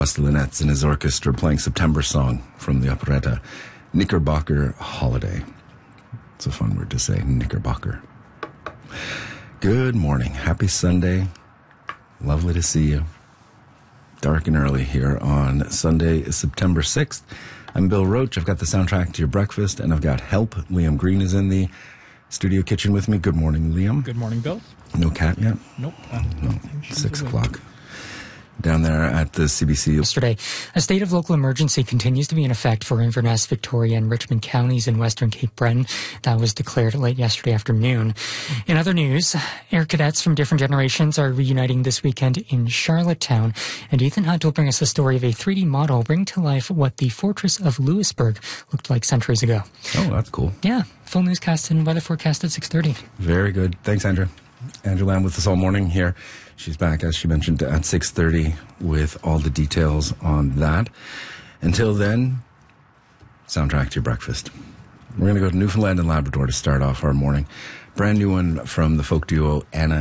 Castellanets and his orchestra playing September Song from the operetta Knickerbocker Holiday. It's a fun word to say, Knickerbocker. Good morning. Happy Sunday. Lovely to see you. Dark and early here on Sunday, September 6th. I'm Bill Roach. I've got the soundtrack to your breakfast, and I've got help. Liam Green is in the studio kitchen with me. Good morning, Liam. Good morning, Bill. No cat yet? Nope. No. 6 o'clock. Down there at the CBC. Yesterday, a state of local emergency continues to be in effect for Inverness, Victoria, and Richmond counties in Western Cape Breton. That was declared late yesterday afternoon. In other news, air cadets from different generations are reuniting this weekend in Charlottetown. And Ethan Hunt will bring us a story of a 3D model bringing to life what the fortress of Louisbourg looked like centuries ago. Oh, that's cool. Yeah. Full newscast and weather forecast at 6:30. Very good. Thanks, Andrew. Andrew Lamb with us all morning here. She's back, as she mentioned, at 6:30 with all the details on that. Until then, soundtrack to your breakfast. We're going to go to Newfoundland and Labrador to start off our morning. Brand new one from the folk duo Anna